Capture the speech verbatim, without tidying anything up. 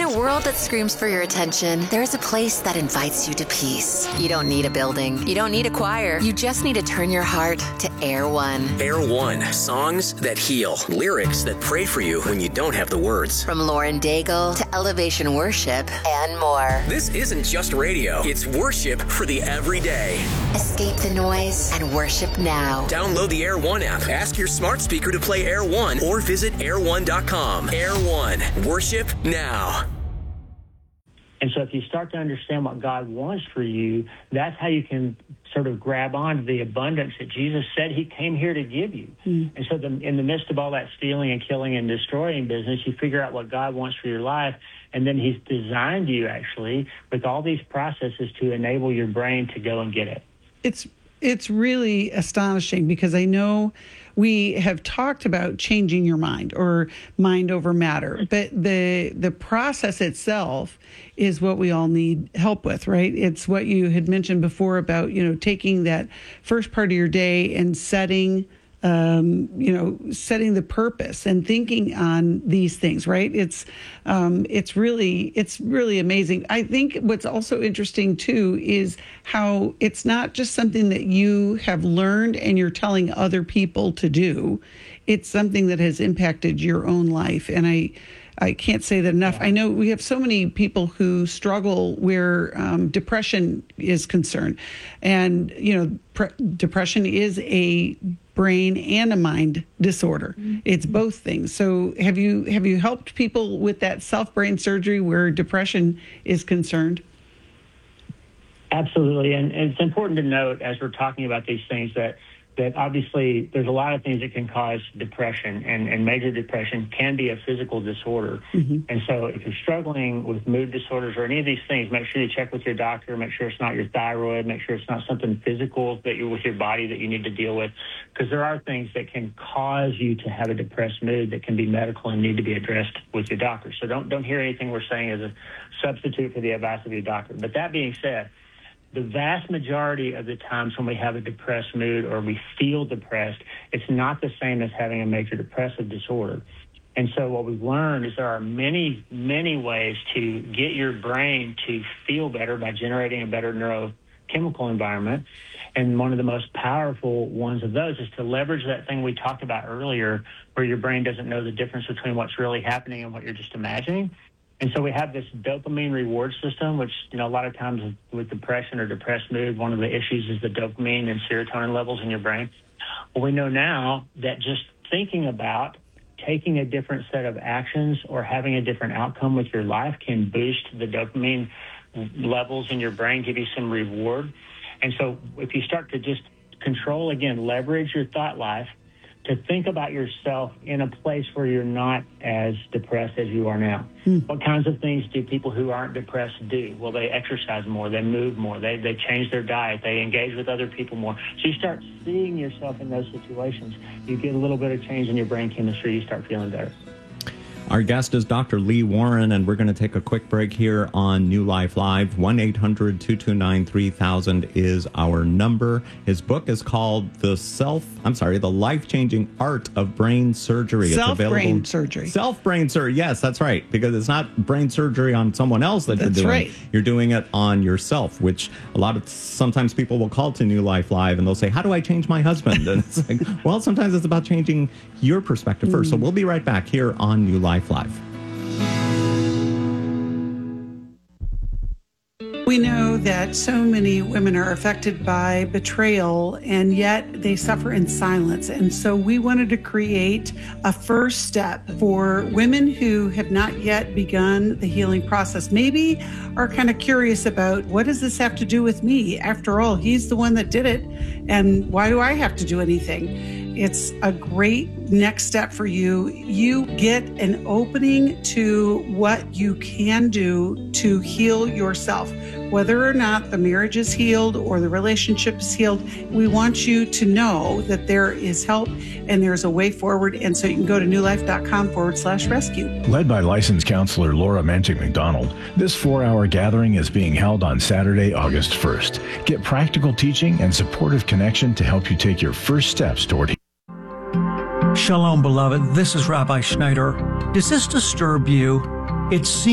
a world that screams for your attention, there's a place that invites you to peace. You don't need a building. You don't need a choir. You just need to turn your heart to Air One. Air One. Songs that heal. Lyrics that pray for you when you don't have the words. From Lauren Daigle to Elevation Worship and more. This isn't just radio. It's worship for the everyday. Escape the noise and worship now. Download the Air One app. Ask your smart speaker to play Air One or visit air one dot com. Air One. Worship now. And so if you start to understand what God wants for you, that's how you can sort of grab on to the abundance that Jesus said he came here to give you. Mm. And so the, in the midst of all that stealing and killing and destroying business, you figure out what God wants for your life, and then he's designed you actually with all these processes to enable your brain to go and get it. It's it's really astonishing because I know we have talked about changing your mind or mind over matter, but the the process itself is what we all need help with, right? It's what you had mentioned before about, you know, taking that first part of your day and setting Um, you know, setting the purpose and thinking on these things, right? It's, um, it's really, it's really amazing. I think what's also interesting too is how it's not just something that you have learned and you're telling other people to do. It's something that has impacted your own life. And I, I can't say that enough. I know we have so many people who struggle where um, depression is concerned. And, you know, pre- depression is a brain and a mind disorder. Mm-hmm. It's both things. So have you have you helped people with that self-brain surgery where depression is concerned? Absolutely. And it's important to note as we're talking about these things that that obviously there's a lot of things that can cause depression, and, and major depression can be a physical disorder. Mm-hmm. And so if you're struggling with mood disorders or any of these things, make sure you check with your doctor, make sure it's not your thyroid, make sure it's not something physical that you're with your body that you need to deal with, because there are things that can cause you to have a depressed mood that can be medical and need to be addressed with your doctor. So don't, don't hear anything we're saying as a substitute for the advice of your doctor. But that being said, the vast majority of the times when we have a depressed mood or we feel depressed, it's not the same as having a major depressive disorder. And so what we've learned is there are many, many ways to get your brain to feel better by generating a better neurochemical environment. And one of the most powerful ones of those is to leverage that thing we talked about earlier where your brain doesn't know the difference between what's really happening and what you're just imagining. And so we have this dopamine reward system, which, you know, a lot of times with depression or depressed mood, one of the issues is the dopamine and serotonin levels in your brain. Well, we know now that just thinking about taking a different set of actions or having a different outcome with your life can boost the dopamine levels in your brain, give you some reward. And so if you start to just control, again, leverage your thought life, to think about yourself in a place where you're not as depressed as you are now. Hmm. What kinds of things do people who aren't depressed do? Well, they exercise more, they move more, they, they change their diet, they engage with other people more. So you start seeing yourself in those situations. You get a little bit of change in your brain chemistry, you start feeling better. Our guest is Doctor Lee Warren, and we're going to take a quick break here on New Life Live. one eight hundred two two nine three thousand is our number. His book is called The Self, I'm sorry, The Life-Changing Art of Brain Surgery. Self-brain surgery. Self-brain surgery, yes, that's right, because it's not brain surgery on someone else that that's you're doing. Right. You're doing it on yourself, which a lot of, sometimes people will call to New Life Live, and they'll say, how do I change my husband? And it's like, well, sometimes it's about changing your perspective first. Mm. So we'll be right back here on New Life Live. We know that so many women are affected by betrayal, and yet they suffer in silence. And so we wanted to create a first step for women who have not yet begun the healing process, maybe are kind of curious about, what does this have to do with me? After all, he's the one that did it, and why do I have to do anything? It's a great next step for you. You get an opening to what you can do to heal yourself. Whether or not the marriage is healed or the relationship is healed, we want you to know that there is help and there's a way forward. And so you can go to newlife.com forward slash rescue. Led by licensed counselor Laura Manchik McDonald, this four-hour gathering is being held on Saturday, August first. Get practical teaching and supportive connection to help you take your first steps toward healing. Shalom, beloved. This is Rabbi Schneider. Does this disturb you? It seems